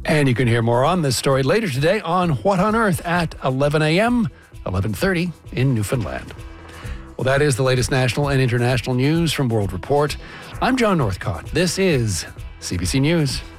And you can hear more on this story later today on What on Earth at 11 a.m., 11:30 in Newfoundland. Well, that is the latest national and international news from World Report. I'm John Northcott. This is CBC News.